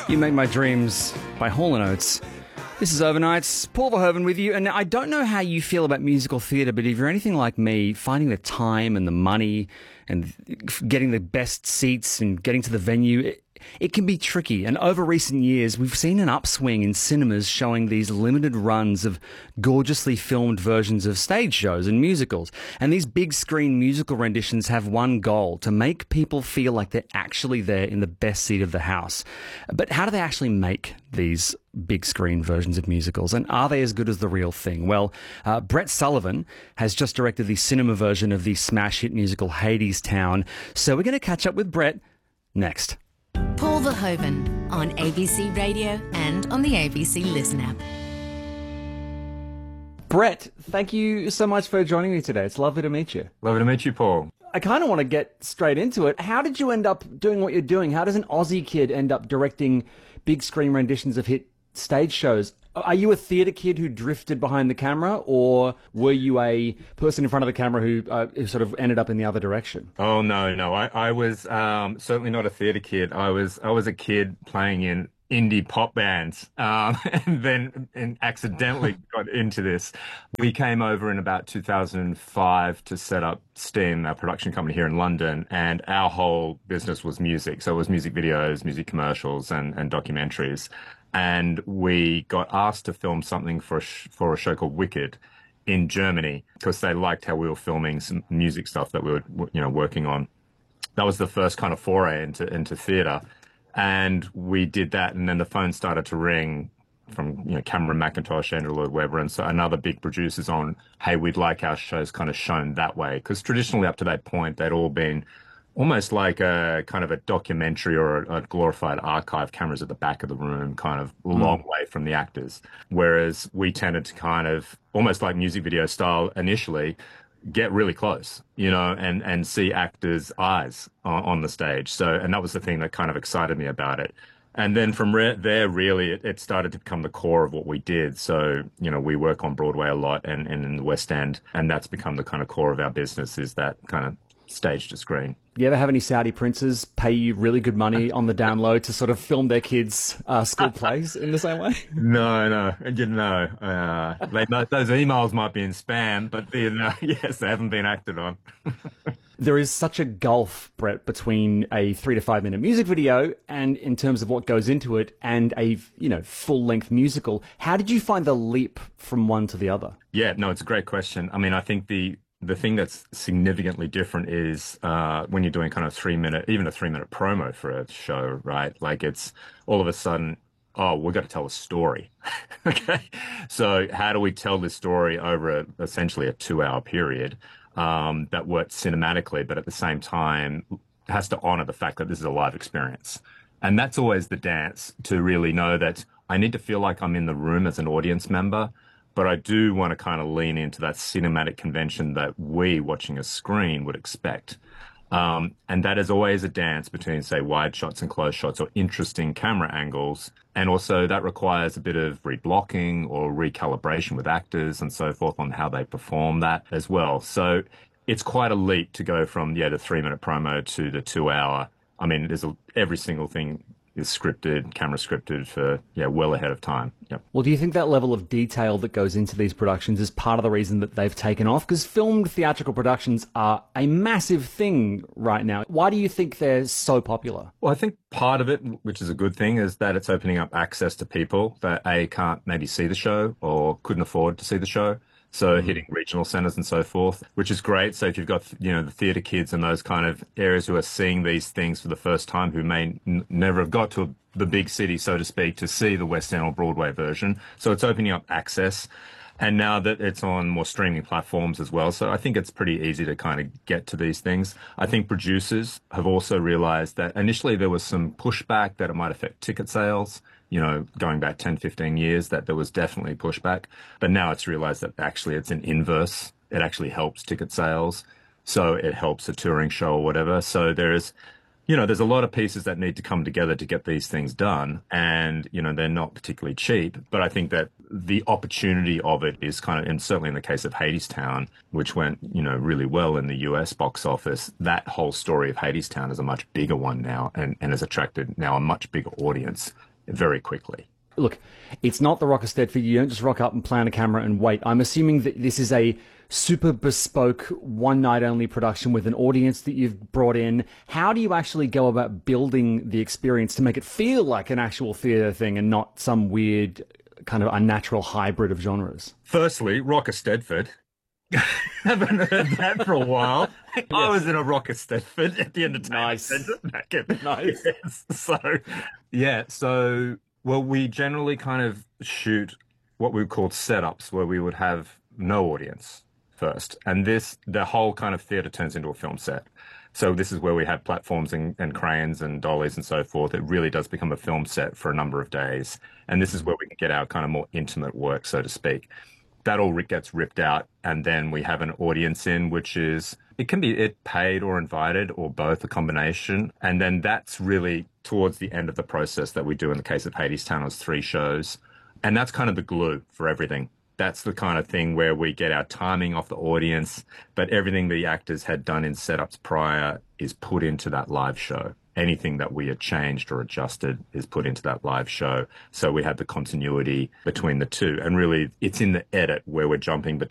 You Make My Dreams by Hall & Oates. This is Overnights. Paul Verhoeven with you. And I don't know how you feel about musical theatre, but if you're anything like me, finding the time and the money and getting the best seats and getting to the venue, it can be tricky. And over recent years, we've seen an upswing in cinemas showing these limited runs of gorgeously filmed versions of stage shows and musicals. And these big screen musical renditions have one goal: to make people feel like they're actually there in the best seat of the house. But how do they actually make these big screen versions of musicals? And are they as good as the real thing? Well, Brett Sullivan has just directed the cinema version of the smash hit musical Hadestown. So we're going to catch up with Brett next. Paul Verhoeven on ABC Radio and on the ABC Listen app. Brett, thank you so much for joining me today. It's lovely to meet you. Lovely to meet you, Paul. I kind of want to get straight into it. How did you end up doing what you're doing? How does an Aussie kid end up directing big screen renditions of hit stage shows? Are you a theatre kid who drifted behind the camera, or were you a person in front of the camera who sort of ended up in the other direction? Oh, no. I was certainly not a theatre kid. I was a kid playing in indie pop bands, and then accidentally got into this. We came over in about 2005 to set up Steam, our production company here in London, and our whole business was music. So it was music videos, music commercials, and documentaries. And we got asked to film something for a show called Wicked in Germany, because they liked how we were filming some music stuff that we were, working on. That was the first kind of foray into theatre. And we did that, and then the phone started to ring from Cameron McIntosh, Andrew Lloyd Webber, and so another big producers on, hey, we'd like our shows kind of shown that way. Because traditionally up to that point, they'd all been almost like a kind of a documentary or a glorified archive, cameras at the back of the room, kind of a long way from the actors. Whereas we tended to kind of, almost like music video style initially, get really close, and see actors' eyes on the stage. So, and that was the thing that kind of excited me about it. And then from there, really, it started to become the core of what we did. So, we work on Broadway a lot and in the West End, and that's become the kind of core of our business, is that kind of stage to screen. You ever have any Saudi princes pay you really good money on the down low to sort of film their kids' school plays in the same way? No. Those emails might be in spam, but yes, they haven't been acted on. There is such a gulf, Brett, between a 3 to 5 minute music video and in terms of what goes into it, and a full length musical. How did you find the leap from one to the other? Yeah, no, it's a great question. I mean, I think the thing that's significantly different is when you're doing kind of 3 minute, even a 3 minute promo for a show, right? Like, it's all of a sudden, oh, we've got to tell a story. Okay. So how do we tell this story over essentially a 2-hour period that works cinematically, but at the same time has to honor the fact that this is a live experience? And that's always the dance, to really know that I need to feel like I'm in the room as an audience member, but I do want to kind of lean into that cinematic convention that we, watching a screen, would expect. And that is always a dance between, say, wide shots and close shots, or interesting camera angles. And also that requires a bit of reblocking or recalibration with actors and so forth on how they perform that as well. So it's quite a leap to go from, the 3 minute promo to the 2-hour. I mean, every single thing is scripted, camera scripted for, well ahead of time. Yep. Well, do you think that level of detail that goes into these productions is part of the reason that they've taken off? Because filmed theatrical productions are a massive thing right now. Why do you think they're so popular? Well, I think part of it, which is a good thing, is that it's opening up access to people that can't maybe see the show or couldn't afford to see the show. So hitting regional centres and so forth, which is great. So if you've got, the theatre kids and those kind of areas who are seeing these things for the first time, who may never have got to the big city, so to speak, to see the West End or Broadway version. So it's opening up access. And now that it's on more streaming platforms as well. So I think it's pretty easy to kind of get to these things. I think producers have also realised that initially there was some pushback that it might affect ticket sales. Going back 10, 15 years, that there was definitely pushback. But now it's realized that actually it's an inverse. It actually helps ticket sales. So it helps a touring show or whatever. So there's a lot of pieces that need to come together to get these things done. And, they're not particularly cheap. But I think that the opportunity of it is kind of, and certainly in the case of Hadestown, which went, really well in the US box office, that whole story of Hadestown is a much bigger one now and has attracted now a much bigger audience. very quickly. Look, it's not the Rock of Stedford. You don't just rock up and play on a camera and wait. I'm assuming that this is a super bespoke, one-night-only production with an audience that you've brought in. How do you actually go about building the experience to make it feel like an actual theatre thing and not some weird, kind of unnatural hybrid of genres? Firstly, Rock of Stedford. Haven't heard that for a while. Yes. I was in a Rock of Stedford at the Entertainment Centre back in. Nice. Yes. Well, we generally kind of shoot what we call setups, where we would have no audience first. And the whole kind of theatre turns into a film set. So this is where we have platforms and cranes and dollies and so forth. It really does become a film set for a number of days. And this is where we can get our kind of more intimate work, so to speak. That all gets ripped out, and then we have an audience in, which is, it can be paid or invited or both, a combination. And then that's really towards the end of the process that we do in the case of Hadestown. It was 3 shows. And that's kind of the glue for everything. That's the kind of thing where we get our timing off the audience, but everything the actors had done in setups prior is put into that live show. Anything that we had changed or adjusted is put into that live show. So we have the continuity between the two. And really, it's in the edit where we're jumping between